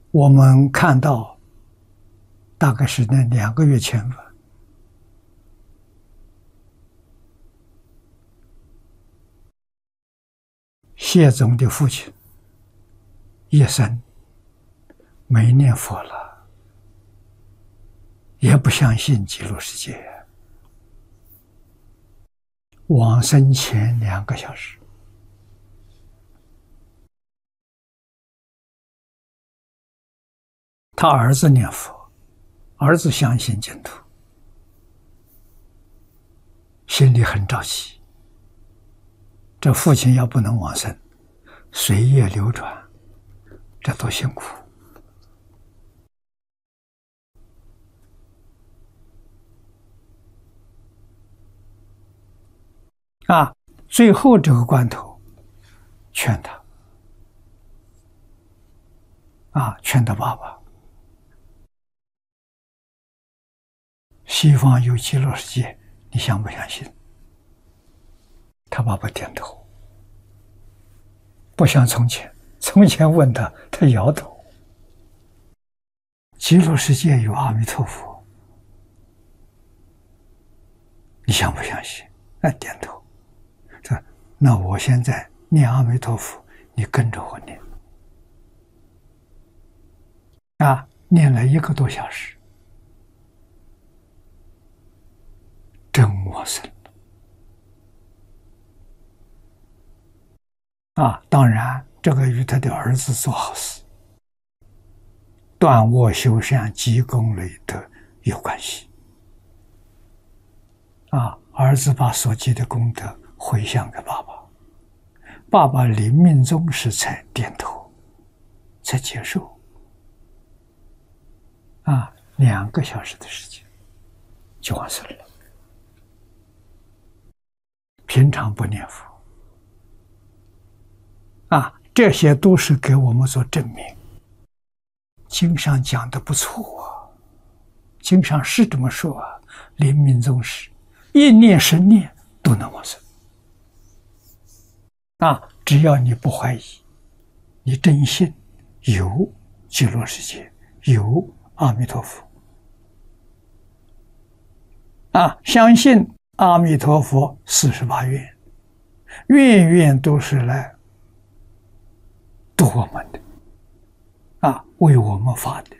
我们看到，大概是那2个月前吧，谢总的父亲叶森没念佛了，也不相信极乐世界，往生前2个小时。他儿子念佛，儿子相信净土，心里很着急。这父亲要不能往生，随业流转，这多辛苦啊！最后这个关头，劝他劝他爸爸，西方有极乐世界，你相不相信？他爸爸点头，不像从前，从前问他，他摇头。极乐世界有阿弥陀佛，你相不相信？点头。说那我现在念阿弥陀佛，你跟着我念。念了1个多小时，真往生了。当然，这个与他的儿子做好事，断卧修善，积功累德有关系。儿子把所积的功德回向给爸爸，爸爸临命终时才点头，才接受。2个小时的时间就完事了。平常不念佛，这些都是给我们做证明。经上讲的不错经上是这么说临命终时1念10念都能往生。只要你不怀疑，你真信有极乐世界，有阿弥陀佛，相信阿弥陀佛48愿，愿愿都是来度我们的，为我们发的，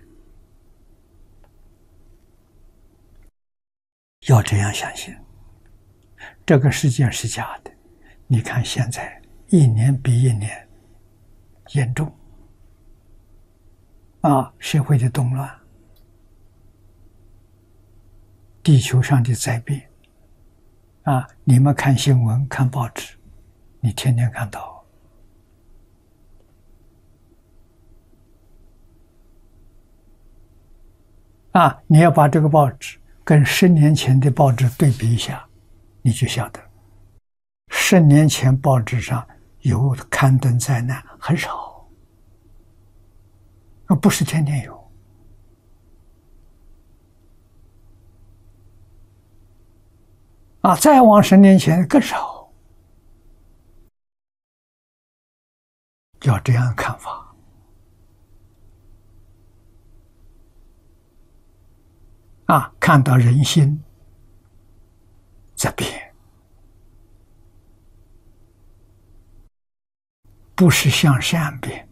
要这样相信。这个世界是假的，你看现在1年比1年严重，社会的动乱，地球上的灾变，你们看新闻看报纸，你天天看到。你要把这个报纸跟10年前的报纸对比一下，你就晓得10年前报纸上有刊登灾难很少，不是天天有。再往10年前更少，要这样看法。看到人心在变，不是向善变，